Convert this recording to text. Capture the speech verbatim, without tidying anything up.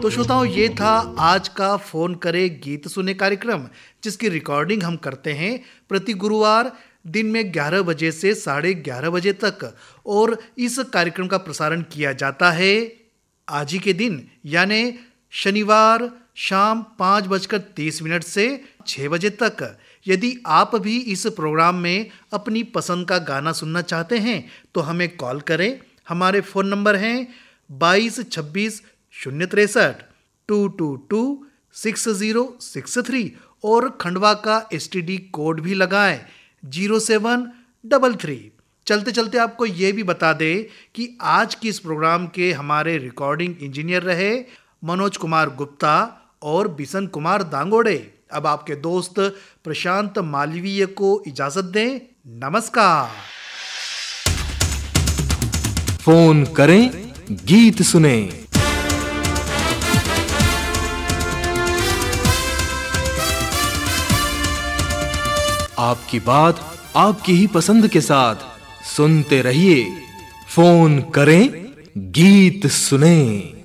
तो श्रोताओं, ये था आज का फोन करे गीत सुने कार्यक्रम, जिसकी रिकॉर्डिंग हम करते हैं प्रति गुरुवार दिन में ग्यारह बजे से साढ़े ग्यारह बजे तक, और इस कार्यक्रम का प्रसारण किया जाता है आज ही के दिन यानी शनिवार शाम पाँच बजकर तीस मिनट से छः बजे तक। यदि आप भी इस प्रोग्राम में अपनी पसंद का गाना सुनना चाहते हैं तो हमें कॉल करें। हमारे फ़ोन नंबर हैं बाईस छब्बीस शून्य तिरसठ to to to six zero six three और खंडवा का एस टी डी कोड भी लगाएं जीरो सेवन डबल थ्री। चलते चलते आपको ये भी बता दें कि आज की इस प्रोग्राम के हमारे रिकॉर्डिंग इंजीनियर रहे मनोज कुमार गुप्ता और बिशन कुमार दांगोड़े। अब आपके दोस्त प्रशांत मालवीय को इजाजत दें। नमस्कार। फोन करें गीत सुने। आपकी बात आपकी ही पसंद के साथ सुनते रहिए। फोन करें गीत सुने।